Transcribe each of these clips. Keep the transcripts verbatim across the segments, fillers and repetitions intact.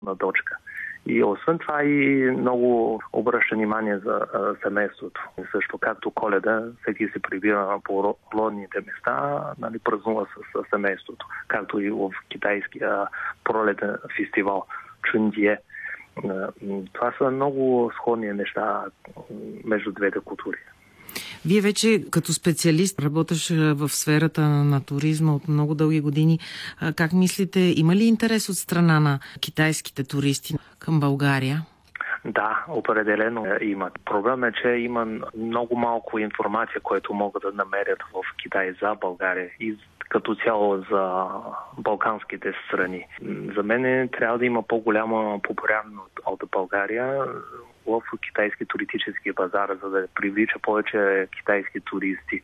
на дочка. И освен това и много обръща внимание за а, семейството. Също както Коледа, всеки се прибира по родните места, нали, празнува с, с семейството. Както и в китайския пролетен фестивал Чундие. Това са много сходни неща между двете култури. Вие вече като специалист работиш в сферата на туризма от много дълги години. Как мислите, има ли интерес от страна на китайските туристи към България? Да, определено има. Проблем е, че има много малко информация, която могат да намерят в Китай за България и като цяло за балканските страни. За мен трябва да има по-голяма популярност от България в китайски туристически пазар, за да привлича повече китайски туристи.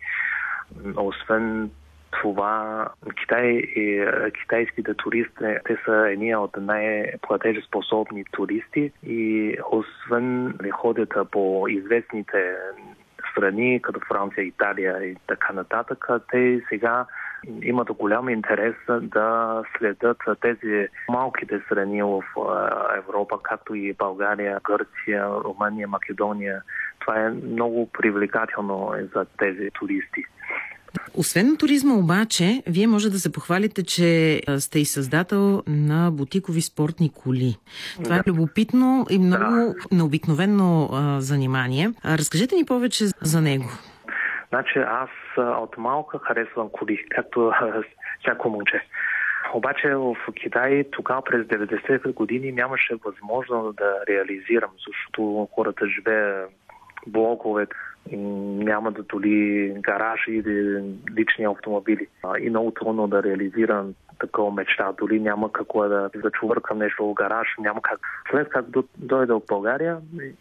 Освен това, Китай и китайските туристи, те са едни от най-платежеспособни туристи и освен да ходят по известните страни, като Франция, Италия и така нататък, те сега имат голям интерес да следят тези малките страни в Европа, както и България, Гърция, Румъния, Македония. Това е много привлекателно за тези туристи. Освен на туризма обаче, вие може да се похвалите, че сте и създател на бутикови спортни коли. Това да. е любопитно и много да. необикновено а, занимание. А, разкажете ни повече за него. Значи аз от малка харесвам коли, както всяко момче. Обаче в Китай тогава през деветдесетте години нямаше възможност да реализирам, защото хората живеят в блокове, няма да толи гаражи или лични автомобили. И много трудно да реализирам такова мечта. Дори няма какво да зачувъркам нещо в гараж, няма как. След как дойда в България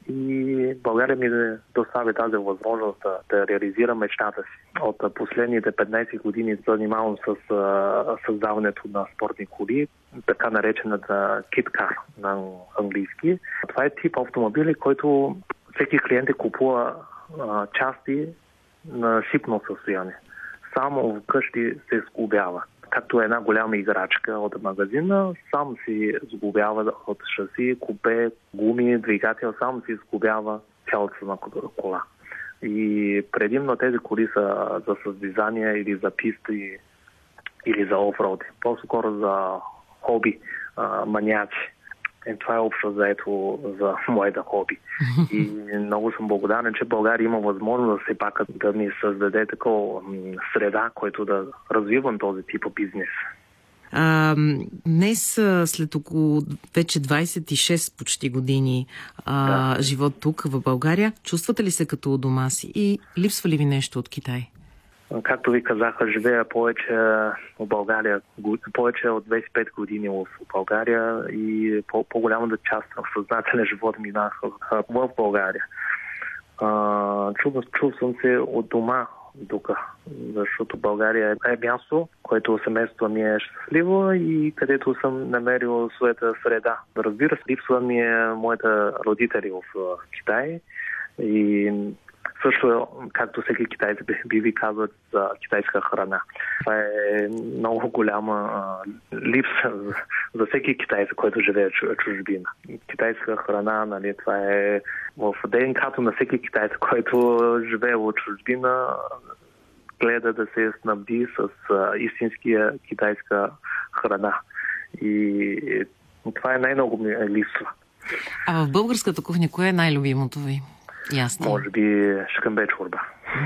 и България ми достави тази възможност да, да реализирам мечтата си. От последните петнайсет години занимавам с а, създаването на спортни коли, така наречената киткар на английски. Това е тип автомобили, който всеки клиент купува а, части на сипно състояние. Само вкъщи се сглобява. Както една голяма играчка от магазина, сам си сглобява от шаси, купе, гуми, двигател, сам си сглобява цялата на кола. И предимно тези коли са за състезания или за писти, или за офроуд. По-скоро за хоби, маняци. И това е общо заето за моето хоби. И много съм благодарен, че България има възможност да се пак да ми създаде такова среда, който да развивам този тип бизнес. А, днес, след около вече двайсет и шест почти години а, да. живот тук в България, чувствате ли се като у дома си и липсва ли ви нещо от Китай? Както ви казаха, живея повече в България, повече от двайсет и пет години в България и по- по-голямата част в съзнателен живот минах в България. Чувствам, чувствам се от дома тук, защото България е място, което семейството ми е щастливо и където съм намерил своята среда. Разбира се, липсва ми е моите родители в Китай и също, както всеки китайци би ви казват за китайска храна. Това е много голяма а, липса за, за всеки китайец, който живее в чужбина. Китайска храна, нали, това е в ДНК-то на всеки китайец, който живее в чужбина, гледа да се снабди с а, истинския китайска храна. И това е най-много ми липсва. А в българската кухня, кое е най-любимото ви? Ясно. Може би шкембе чорба.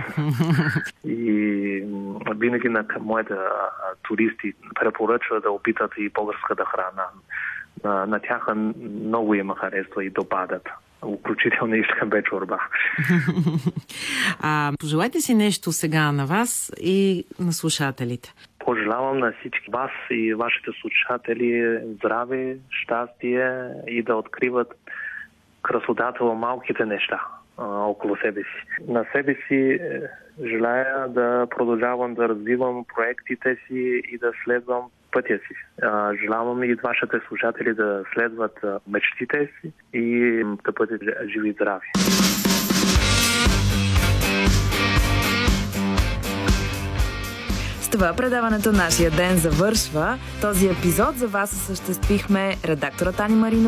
И винаги на моите туристи препоръчва да опитат и българската храна. На, на тях много им харесва и допадат. Включително и шкембе чорба. А, пожелайте си нещо сега на вас и на слушателите. Пожелавам на всички вас и вашите слушатели здраве, щастие и да откриват красотата в малките неща около себе си. На себе си желая да продължавам да развивам проектите си и да следвам пътя си. Желавам и вашите слушатели да следват мечтите си и да бъдат живи и здрави. С това предаването Нашия ден завършва. Този епизод за вас осъществихме редакторът Ани Маринова